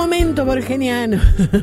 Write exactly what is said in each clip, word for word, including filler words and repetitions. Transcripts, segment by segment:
momento borgeniano.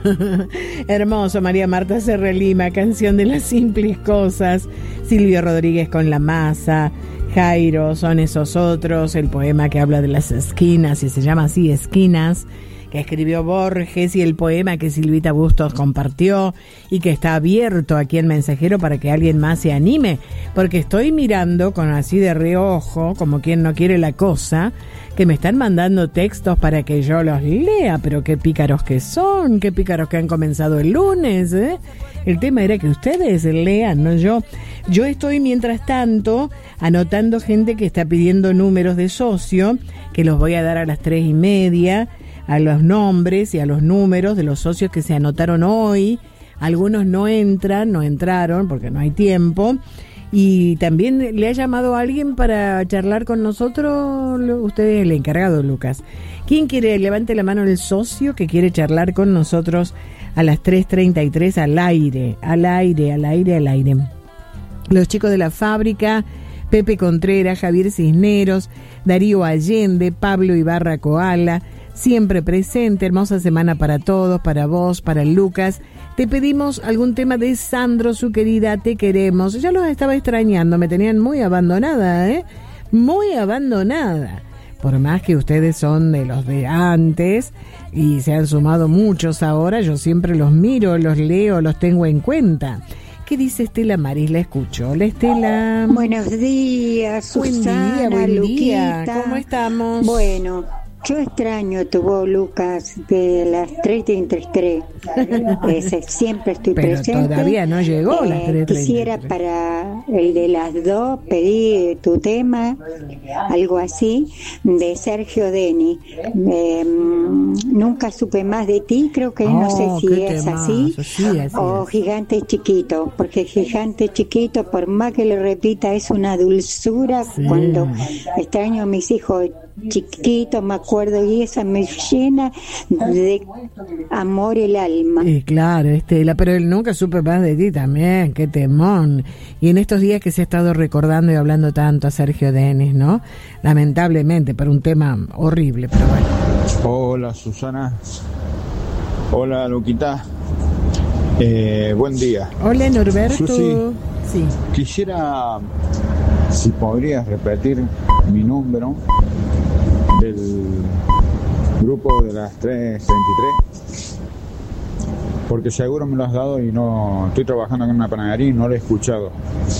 Hermoso, María Marta Serra Lima, canción de las simples cosas. Silvio Rodríguez con La Masa. Jairo, Son esos otros, el poema que habla de las esquinas, y se llama así, Esquinas, que escribió Borges, y el poema que Silvita Bustos compartió y que está abierto aquí en Mensajero para que alguien más se anime, porque estoy mirando con así de reojo, como quien no quiere la cosa, que me están mandando textos para que yo los lea, pero qué pícaros que son, qué pícaros que han comenzado el lunes, ¿eh? El tema era que ustedes lean, no yo. Yo estoy, mientras tanto, anotando gente que está pidiendo números de socio, que los voy a dar a las tres y media, a los nombres y a los números de los socios que se anotaron hoy. Algunos no entran, no entraron porque no hay tiempo. Y también le ha llamado a alguien para charlar con nosotros. Usted es el encargado, Lucas. ¿Quién quiere? Levante la mano el socio que quiere charlar con nosotros a las tres treinta y tres al aire, al aire, al aire, al aire. Los chicos de la fábrica, Pepe Contreras, Javier Cisneros, Darío Allende, Pablo Ibarra Koala, siempre presente. Hermosa semana para todos, para vos, para Lucas. Te pedimos algún tema de Sandro, su querida Te Queremos. Ya los estaba extrañando, me tenían muy abandonada, ¿eh? Muy abandonada. Por más que ustedes son de los de antes y se han sumado muchos ahora, yo siempre los miro, los leo, los tengo en cuenta. ¿Qué dice Estela Maris? La escucho. Hola, Estela. Buenos días, Susana, buen día, buen Luquita. día. ¿Cómo estamos? Bueno, yo extraño tu voz, Lucas, de las tres treinta y tres. Ese, siempre estoy Pero presente. todavía no llegó eh, las tres treinta y tres. Quisiera para el de las dos pedir tu tema, algo así, de Sergio Deni. Eh, nunca supe más de ti, creo que Oh, no sé si qué es temazo. así, Sí, así o es. Gigante Chiquito, porque Gigante Chiquito, por más que lo repita, es una dulzura. Sí. Cuando extraño a mis hijos chiquitos, me acuerdo, y esa me llena de amor el alma. Y claro, Estela, pero él nunca supe más de ti también, qué temón. Y en estos días que se ha estado recordando y hablando tanto a Sergio Denis, ¿no? Lamentablemente, por un tema horrible, pero bueno. Hola, Susana. Hola, Luquita. Eh, buen día. Hola, Norberto. Susi, sí. Quisiera, si podrías repetir mi número del grupo de las tres treinta y tres, porque seguro me lo has dado y no estoy trabajando en una panadería y no lo he escuchado.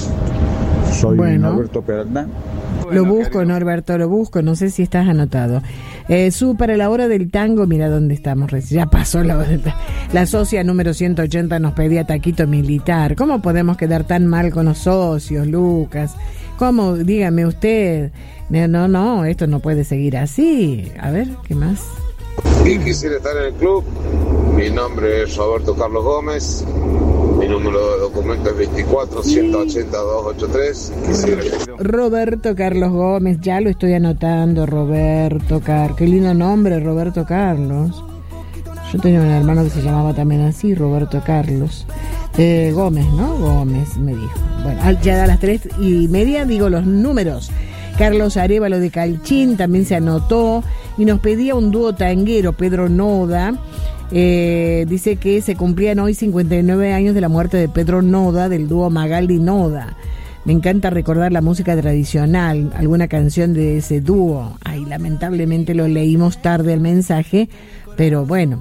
Soy Bueno. Norberto Peralta. Lo busco, Norberto, lo busco, no sé si estás anotado. Eh, su para la hora del tango, mira dónde estamos, ya pasó la hora del tango. La socia número ciento ochenta nos pedía taquito militar. ¿Cómo podemos quedar tan mal con los socios, Lucas? ¿Cómo? Dígame usted. No, no, no, esto no puede seguir así. A ver, ¿qué más? Y quisiera estar en el club. Mi nombre es Roberto Carlos Gómez. Mi número de documento es veinticuatro, ciento ochenta, doscientos ochenta y tres. Quisiera... Roberto Carlos Gómez, ya lo estoy anotando, Roberto Carlos. Qué lindo nombre, Roberto Carlos. Yo tenía un hermano que se llamaba también así, Roberto Carlos. Eh, Gómez, ¿no? Gómez, me dijo. Bueno, ya a las tres y media digo los números. Carlos Arévalo de Calchín también se anotó y nos pedía un dúo tanguero, Pedro Noda. Eh, dice que se cumplían hoy cincuenta y nueve años de la muerte de Pedro Noda, del dúo Magaldi Noda. Me encanta recordar la música tradicional, alguna canción de ese dúo. Ay, lamentablemente lo leímos tarde el mensaje, pero bueno,